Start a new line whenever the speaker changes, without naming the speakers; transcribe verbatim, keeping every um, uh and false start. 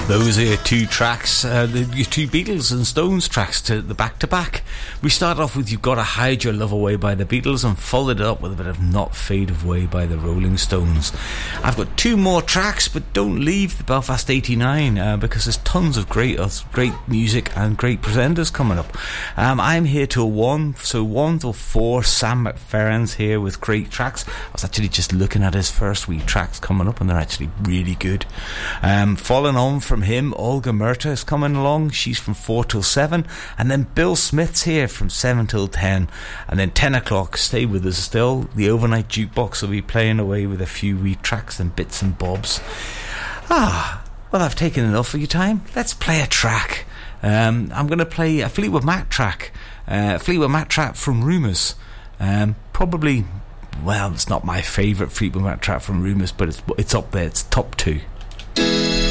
Those are your two tracks, uh, the, your two Beatles and Stones tracks to the back-to-back. We started off with You've Gotta Hide Your Love Away by the Beatles and followed it up with a bit of Not Fade Away by the Rolling Stones. I've got two more tracks, but don't leave the Belfast eighty-nine uh, because there's tons of great uh, great music and great presenters coming up. Um, I'm here till one, so one till four. Sam McFerrin's here with great tracks. I was actually just looking at his first week tracks coming up and they're actually really good. Um, following on from him, Olga Murta is coming along. She's from four till seven, and then Bill Smith's here from seven till ten, and then ten o'clock. Stay with us still. The overnight jukebox will be playing away with a few wee tracks and bits and bobs. Ah, well, I've taken enough of your time. Let's play a track. Um, I'm going to play a Fleetwood Mac track. Uh, Fleetwood Mac track from Rumours. Um, probably, well, it's not my favourite Fleetwood Mac track from Rumours, but it's it's up there. It's top two.